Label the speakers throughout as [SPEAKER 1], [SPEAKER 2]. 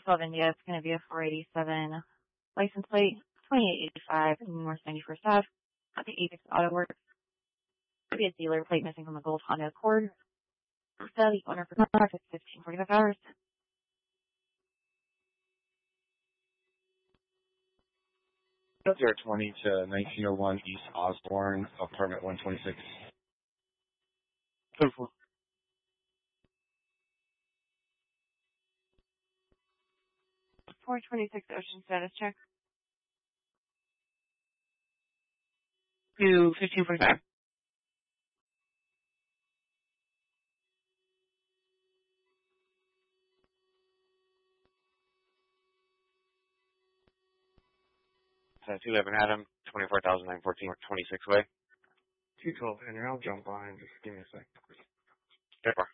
[SPEAKER 1] 12 India. It's going to be a 487 license plate, 2885 North 91st Ave. At the Apex Auto Works. There be a dealer plate missing from a gold Honda Accord. The owner for contract is 1545 hours.
[SPEAKER 2] 020 to 1901 East Osborne, apartment 126.
[SPEAKER 3] 10-4.
[SPEAKER 1] .426 Ocean status check.
[SPEAKER 3] To 1545.
[SPEAKER 4] So 211 Adam, 24,914, 26 way.
[SPEAKER 3] 212 Henry, I'll jump by and just give me a sec.
[SPEAKER 4] Paper.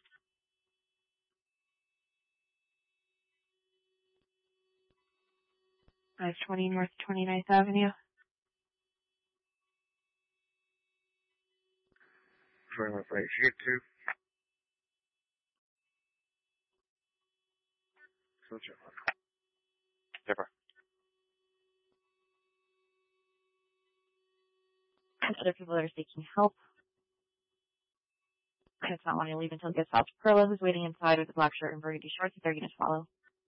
[SPEAKER 1] 520 North 29th Avenue.
[SPEAKER 3] Very much right. Shoot 2. Switch it on.
[SPEAKER 4] Paper.
[SPEAKER 1] And other people that are seeking help. And it's not wanting to leave until it gets out. Perla, who's waiting inside with a black shirt and burgundy shorts, if they're going to follow.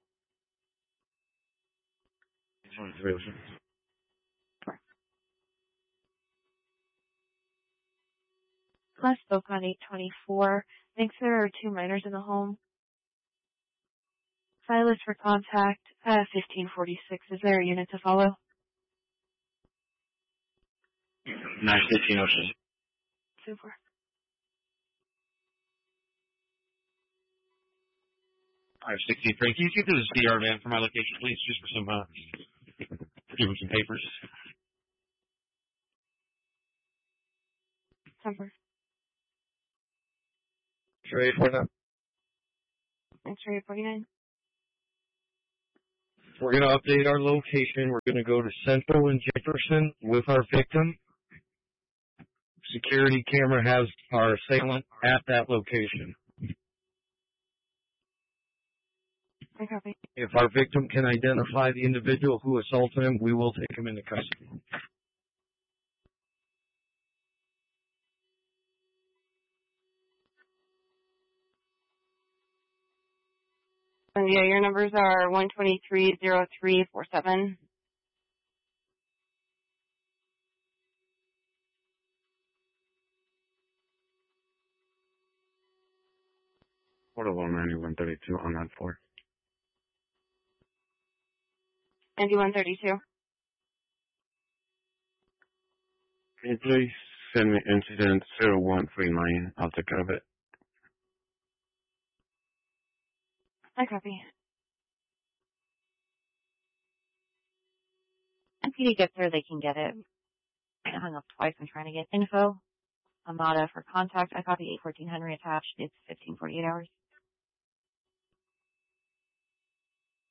[SPEAKER 1] Last spoke on 824. Thinks there are 2 minors in the home. Silas for contact, 1546. Is there a unit to follow?
[SPEAKER 4] 915 Ocean.
[SPEAKER 1] Super.
[SPEAKER 4] Alright, 63. Can you see through the CR van for my location, please? Just for some, give him some papers.
[SPEAKER 1] Temper.
[SPEAKER 3] Sure, 849.
[SPEAKER 1] X-ray 49.
[SPEAKER 5] We're going to update our location. We're going to go to Central and Jefferson with our victim. Security camera has our assailant at that location.
[SPEAKER 1] I copy.
[SPEAKER 5] If our victim can identify the individual who assaulted him, we will take him into custody.
[SPEAKER 1] And yeah, your numbers are 123-0347.
[SPEAKER 4] What a 19132 on that 4.
[SPEAKER 1] 9132.
[SPEAKER 4] Can you please send me incident 0139? I'll take care of it.
[SPEAKER 1] I copy. If PD gets there, they can get it. I hung up twice. I'm trying to get info. Amada for contact. I copy 814 Henry attached. It's 1548 hours.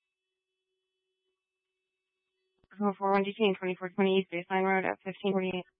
[SPEAKER 1] 441 Detain 2420 East Baseline Road at 1548.